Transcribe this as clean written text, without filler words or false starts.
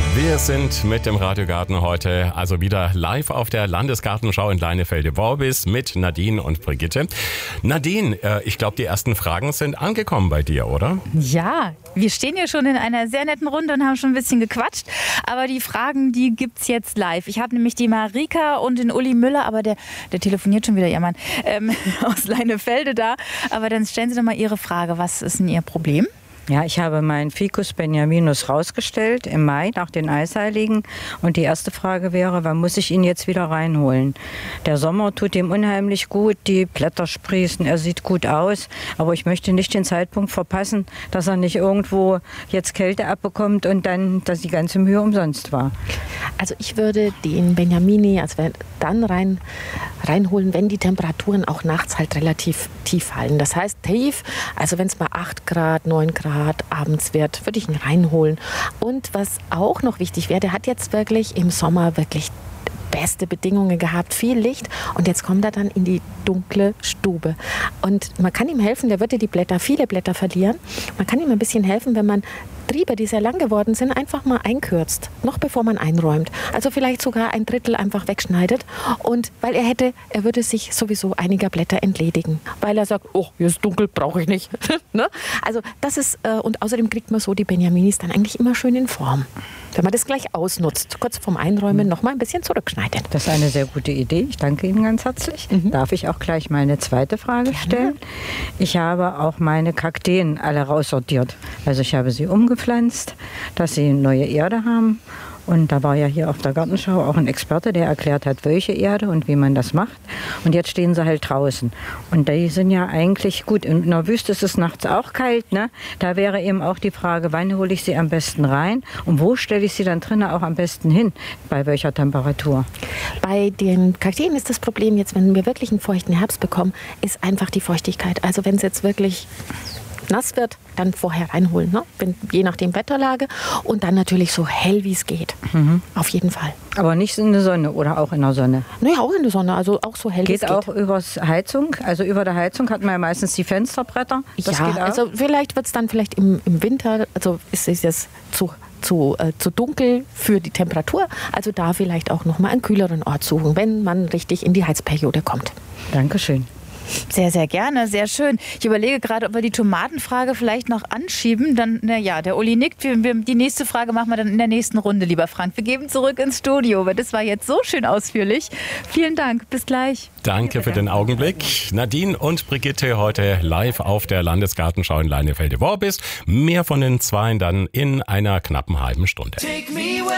Wir sind mit dem Radiogarten heute also wieder live auf der Landesgartenschau in Leinefelde-Worbis mit Nadine und Brigitte. Nadine, ich glaube, die ersten Fragen sind angekommen bei dir, oder? Ja, wir stehen hier schon in einer sehr netten Runde und haben schon ein bisschen gequatscht. Aber die Fragen, die gibt's jetzt live. Ich habe nämlich die Marika und den Uli Müller, aber der telefoniert schon wieder, ihr Mann, aus Leinefelde da. Aber dann stellen Sie doch mal Ihre Frage. Was ist denn Ihr Problem? Ja, ich habe meinen Ficus benjaminus rausgestellt im Mai nach den Eisheiligen. Und die erste Frage wäre, wann muss ich ihn jetzt wieder reinholen? Der Sommer tut ihm unheimlich gut, die Blätter sprießen, er sieht gut aus. Aber ich möchte nicht den Zeitpunkt verpassen, dass er nicht irgendwo jetzt Kälte abbekommt und dann, dass die ganze Mühe umsonst war. Also ich würde den Benjamini dann reinholen, wenn die Temperaturen auch nachts halt relativ tief fallen. Das heißt tief, also wenn es mal 8 Grad, 9 Grad abends wird, würde ich ihn reinholen. Und was auch noch wichtig wäre, der hat jetzt wirklich im Sommer wirklich beste Bedingungen gehabt, viel Licht und jetzt kommt er dann in die dunkle Stube. Und man kann ihm helfen, der würde viele Blätter verlieren. Man kann ihm ein bisschen helfen, wenn man Triebe, die sehr lang geworden sind, einfach mal einkürzt, noch bevor man einräumt. Also vielleicht sogar 1/3 einfach wegschneidet. Und weil er würde sich sowieso einiger Blätter entledigen. Weil er sagt, oh, hier ist dunkel, brauche ich nicht. Ne? Also das ist, und außerdem kriegt man so die Benjaminis dann eigentlich immer schön in Form. Wenn man das gleich ausnutzt, kurz vorm Einräumen noch mal ein bisschen zurückschneidet. Das ist eine sehr gute Idee. Ich danke Ihnen ganz herzlich. Darf ich auch gleich meine zweite Frage stellen? Ich habe auch meine Kakteen alle raussortiert. Also ich habe sie umgepflanzt, dass sie neue Erde haben. Und da war ja hier auf der Gartenschau auch ein Experte, der erklärt hat, welche Erde und wie man das macht. Und jetzt stehen sie halt draußen. Und die sind ja eigentlich gut. In der Wüste ist es nachts auch kalt, ne? Da wäre eben auch die Frage, wann hole ich sie am besten rein? Und wo stelle ich sie dann drinnen auch am besten hin? Bei welcher Temperatur? Bei den Kakteen ist das Problem jetzt, wenn wir wirklich einen feuchten Herbst bekommen, ist einfach die Feuchtigkeit. Also wenn es jetzt wirklich nass wird, dann vorher reinholen, ne? Je nachdem Wetterlage und dann natürlich so hell wie es geht. Auf jeden Fall. Aber nicht in der Sonne oder auch in der Sonne? Naja, auch in der Sonne, also auch so hell wie es geht. Geht auch übers Heizung? Also über der Heizung hat man ja meistens die Fensterbretter. Das ja, geht auch? Also vielleicht wird es dann im Winter, also ist es jetzt zu dunkel für die Temperatur. Also da vielleicht auch noch mal einen kühleren Ort suchen, wenn man richtig in die Heizperiode kommt. Dankeschön. Sehr, sehr gerne, sehr schön. Ich überlege gerade, ob wir die Tomatenfrage vielleicht noch anschieben. Dann, der Uli nickt. Die nächste Frage machen wir dann in der nächsten Runde, lieber Frank. Wir geben zurück ins Studio, weil das war jetzt so schön ausführlich. Vielen Dank, bis gleich. Danke für den Augenblick. Nadine und Brigitte heute live auf der Landesgartenschau in Leinefelde-Worbis. Mehr von den Zweien dann in einer knappen halben Stunde.